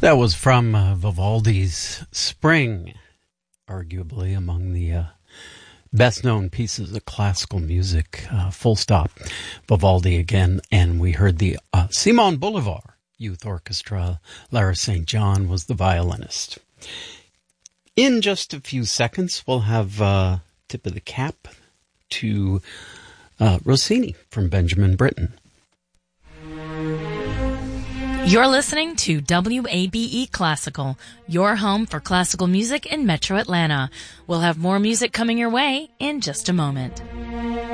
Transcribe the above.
That was from Vivaldi's Spring, arguably among the best-known pieces of classical music, full stop. Vivaldi again, and we heard the Simon Bolivar Youth Orchestra. Lara St. John was the violinist. In just a few seconds, we'll have tip of the cap to Rossini from Benjamin Britten. You're listening to WABE Classical, your home for classical music in Metro Atlanta. We'll have more music coming your way in just a moment.